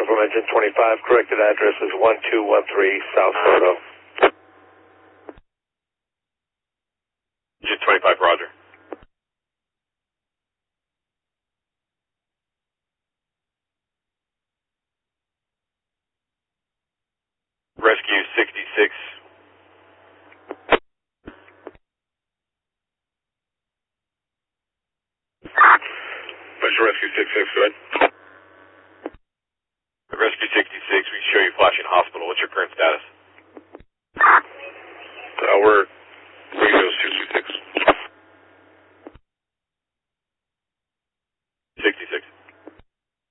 Marshall from Engine 25. Corrected address is 1213 South Soto. Engine 25, roger. Rescue 66. Special Rescue 66, go ahead. Rescue 66, we show you flashing hospital. What's your current status?